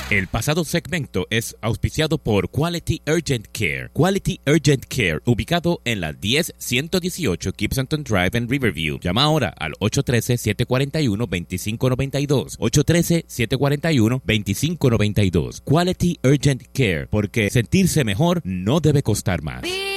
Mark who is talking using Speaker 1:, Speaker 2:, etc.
Speaker 1: El pasado segmento es auspiciado por Quality Urgent Care. Quality Urgent Care, ubicado en la 10118 Gibsonton Drive en Riverview. Llama ahora al 813-741-2592. 813-741-2592. Quality Urgent Care, porque sentirse mejor no debe costar más.